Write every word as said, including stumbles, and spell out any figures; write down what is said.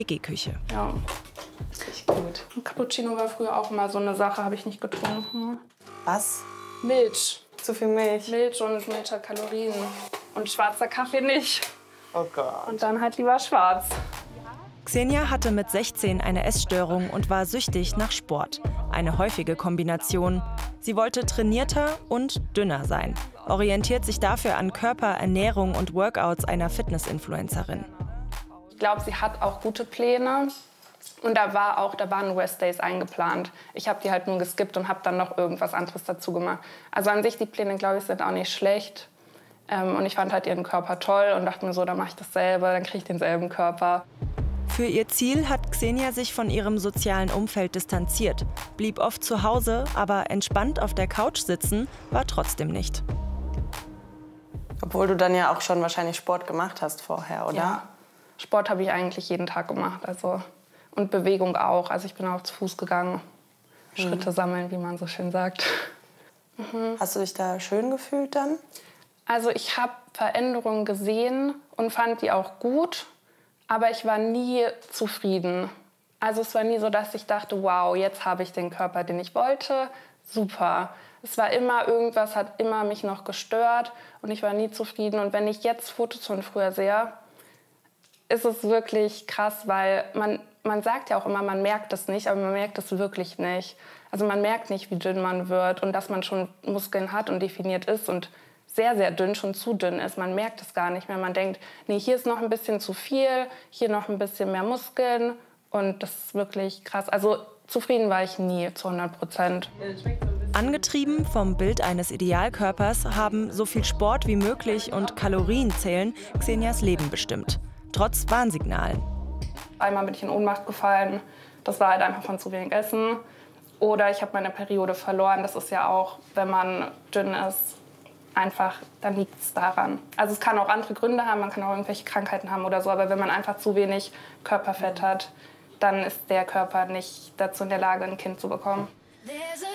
Küche. Ja, richtig gut. Und Cappuccino war früher auch immer so eine Sache, habe ich nicht getrunken. Was? Milch. Zu viel Milch? Milch und Milch hat Kalorien. Und schwarzer Kaffee nicht. Oh Gott. Und dann halt lieber schwarz. Xenia hatte mit sechzehn eine Essstörung und war süchtig nach Sport. Eine häufige Kombination. Sie wollte trainierter und dünner sein, orientiert sich dafür an Körper, Ernährung und Workouts einer Fitness-Influencerin. Ich glaube, sie hat auch gute Pläne. Und da war auch, da waren Rest Days eingeplant. Ich habe die halt nur geskippt und habe dann noch irgendwas anderes dazu gemacht. Also an sich, die Pläne, glaube ich, sind auch nicht schlecht. Ähm, und ich fand halt ihren Körper toll und dachte mir so, dann mache ich dasselbe, dann kriege ich denselben Körper. Für ihr Ziel hat Xenia sich von ihrem sozialen Umfeld distanziert, blieb oft zu Hause, aber entspannt auf der Couch sitzen war trotzdem nicht. Obwohl du dann ja auch schon wahrscheinlich Sport gemacht hast vorher, oder? Ja, Sport habe ich eigentlich jeden Tag gemacht. Also, und Bewegung auch. Also ich bin auch zu Fuß gegangen. Mhm. Schritte sammeln, wie man so schön sagt. Mhm. Hast du dich da schön gefühlt dann? Also ich habe Veränderungen gesehen und fand die auch gut. Aber ich war nie zufrieden. Also es war nie so, dass ich dachte, wow, jetzt habe ich den Körper, den ich wollte. Super. Es war immer, irgendwas hat immer mich noch gestört und ich war nie zufrieden. Und wenn ich jetzt Fotos von früher sehe, ist es wirklich krass, weil man, man sagt ja auch immer, man merkt es nicht, aber man merkt es wirklich nicht. Also man merkt nicht, wie dünn man wird und dass man schon Muskeln hat und definiert ist und sehr, sehr dünn, schon zu dünn ist. Man merkt es gar nicht mehr. Man denkt, nee, hier ist noch ein bisschen zu viel, hier noch ein bisschen mehr Muskeln. Und das ist wirklich krass. Also zufrieden war ich nie zu hundert Prozent. Angetrieben vom Bild eines Idealkörpers haben so viel Sport wie möglich und Kalorienzählen Xenias Leben bestimmt. Trotz Warnsignalen. Einmal bin ich in Ohnmacht gefallen. Das war halt einfach von zu wenig Essen. Oder ich habe meine Periode verloren. Das ist ja auch, wenn man dünn ist, einfach, dann liegt es daran. Also es kann auch andere Gründe haben, man kann auch irgendwelche Krankheiten haben oder so, aber wenn man einfach zu wenig Körperfett hat, dann ist der Körper nicht dazu in der Lage, ein Kind zu bekommen.